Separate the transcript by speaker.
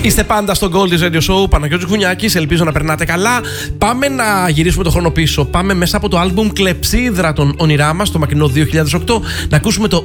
Speaker 1: Είστε πάντα στο Goldie's Radio Show, Παναγιώτης Γουνιάκης, ελπίζω να περνάτε καλά. Πάμε να γυρίσουμε το χρόνο πίσω. Πάμε μέσα από το άλμπουμ Κλεψίδρα των Όνειρά μας, το μακρινό 2008, να ακούσουμε το